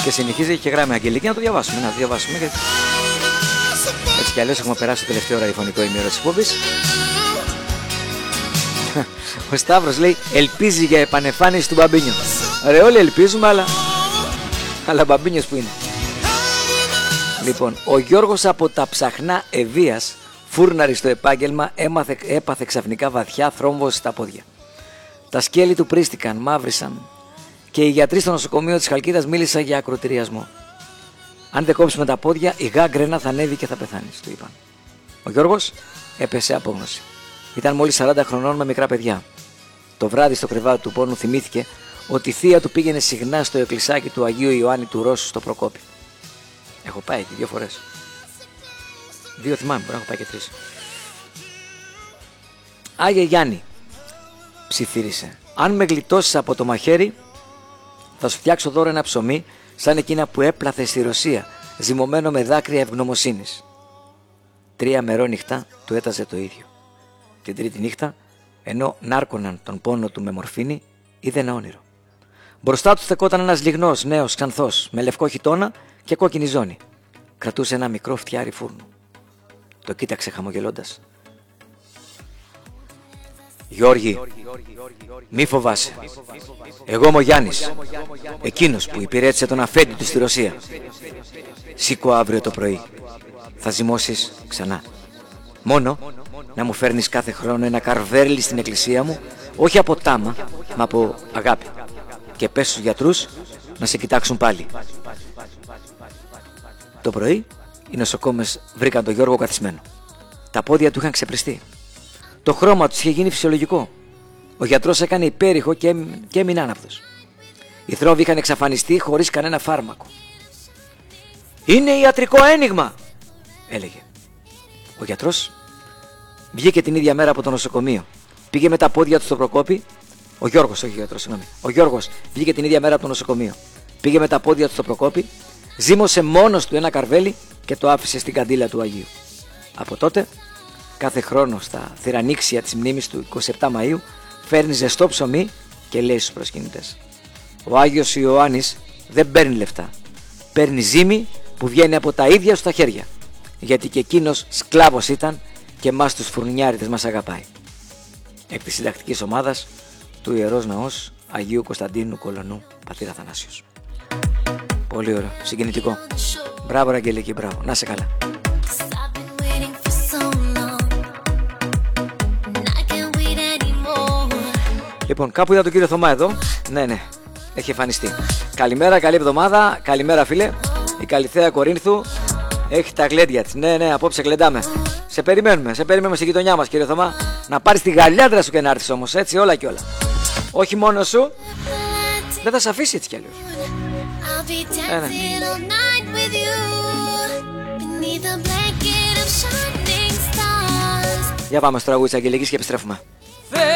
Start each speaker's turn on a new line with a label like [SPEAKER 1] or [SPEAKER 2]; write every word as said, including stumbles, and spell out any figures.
[SPEAKER 1] Και συνεχίζει και γράμμα Αγγελική, να το διαβάσουμε. Να το διαβάσουμε. Γιατί... έτσι κι αλλιώς έχουμε περάσει το τελευταίο ραδιοφωνικό ημίωρο της εκπομπής. Ο Σταύρος λέει ελπίζει για επανεμφάνιση του Μπαμπίνιο. Ρε, όλοι ελπίζουμε, αλλά αλλά Μπαμπίνιος που είναι. Λοιπόν, ο Γιώργος από τα Ψαχνά Ευβίας, φούρναρης στο επάγγελμα, έμαθε, έπαθε ξαφνικά βαθιά θρόμβωση στα πόδια. Τα σκέλη του πρίστηκαν, μαύρισαν και οι γιατροί στο νοσοκομείο της Χαλκίδας μίλησαν για ακροτηριασμό. Αν δεν κόψουμε τα πόδια, η γάγκρενα θα ανέβει και θα πεθάνεις, του είπαν. Ο Γιώργος έπεσε απόγνωση. Ήταν μόλις σαράντα χρονών με μικρά παιδιά. Το βράδυ στο κρεβάτι του πόνου θυμήθηκε ότι η θεία του πήγαινε συχνά στο εκκλησάκι του Αγίου Ιωάννη του Ρώσου στο Προκόπη. Έχω πάει εκεί δύο φορές. Δύο θυμάμαι, μπορεί να έχω πάει και τρεις. Άγιε Γιάννη, ψιθύρισε. Αν με γλιτώσεις από το μαχαίρι, θα σου φτιάξω δώρο ένα ψωμί σαν εκείνα που έπλαθε στη Ρωσία, ζυμωμένο με δάκρυα ευγνωμοσύνης. Τρία μερόνυχτα του έταζε το ίδιο. Την τρίτη νύχτα, ενώ νάρκωναν τον πόνο του με μορφίνη, είδε ένα όνειρο. Μπροστά του στεκόταν ένας λιγνός, νέος, ξανθός, με λευκό χιτώνα και κόκκινη ζώνη. Κρατούσε ένα μικρό φτιάρι φούρνου. Το κοίταξε χαμογελώντας. Γιώργη, μη φοβάσαι. Εγώ είμαι ο Γιάννης, εκείνος που υπηρέτησε τον αφέντη του στη Ρωσία. Σήκω αύριο το πρωί. Θα ζυμώσεις ξανά. Μόνο να μου φέρνεις κάθε χρόνο ένα καρβέρλι στην εκκλησία μου, όχι από τάμα, μα από αγάπη. Και πες στους γιατρούς να σε κοιτάξουν πάλι. Το πρωί οι νοσοκόμες βρήκαν τον Γιώργο καθισμένο. Τα πόδια του είχαν ξεπριστεί. Το χρώμα του είχε γίνει φυσιολογικό. Ο γιατρός έκανε υπέρηχο και, και έμεινε άναυδος. Οι θρόμβοι είχαν εξαφανιστεί χωρίς κανένα φάρμακο. «Είναι ιατρικό ένιγμα», έλεγε. Ο γιατρός βγήκε την ίδια μέρα από το νοσοκομείο. Πήγε με τα πόδια του στο Προκόπη. Ο Γιώργος, όχι ο γιατρός, συγγνώμη. Ο Γιώργος βγήκε την ίδια μέρα από το νοσοκομείο. Πήγε με τα πόδια του στο Προκόπη, ζύμωσε μόνος του ένα καρβέλι και το άφησε στην καντήλα του Αγίου. Από τότε, κάθε χρόνο στα θηρανίξια της μνήμης του εικοστή εβδόμη Μαΐου, φέρνει ζεστό ψωμί και λέει στους προσκυνητές: ο Άγιος Ιωάννης δεν παίρνει λεφτά. Παίρνει ζύμη που βγαίνει από τα ίδια σου τα χέρια. Γιατί και εκείνος σκλάβος ήταν και εμάς τους φουρνιάριδες μας αγαπάει. Εκ της συντακτικής ομάδας του Ιερός Ναός Αγίου Κωνσταντίνου Κολωνού, πατήρ Αθανάσιος. Πολύ ωραίο, συγκινητικό. Μπράβο Αγγελική, μπράβο, να σε καλά. Λοιπόν, κάπου είδα τον κύριο Θωμά εδώ. Ναι, ναι, έχει εμφανιστεί. Καλημέρα, καλή εβδομάδα. Καλημέρα, φίλε. Η Καλυθέα Κορίνθου έχει τα γλέντια της. Ναι, ναι, απόψε γλεντάμε. Σε περιμένουμε, σε περιμένουμε στη γειτονιά μας, κύριε Θωμά. Να πάρεις τη γαλιάντρα σου και να έρθεις όμως, έτσι, όλα και όλα. Όχι μόνο σου. Δεν θα σε αφήσει έτσι κι αλλιώς. Ε, ναι. Για πάμε στο τραγούδι της Αγγελικής και επιστρέφουμε.